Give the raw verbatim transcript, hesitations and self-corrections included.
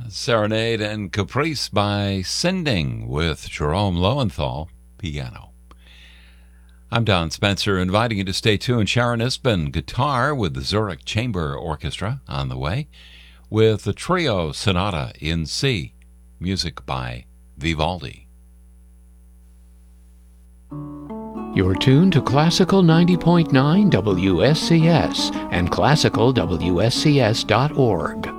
Serenade and Caprice by Sending with Jerome Lowenthal, piano. I'm Don Spencer, inviting you to stay tuned. Sharon Isbin, guitar with the Zurich Chamber Orchestra on the way, with the Trio Sonata in C, music by Vivaldi. You're tuned to Classical ninety point nine W S C S and classical W S C S dot org.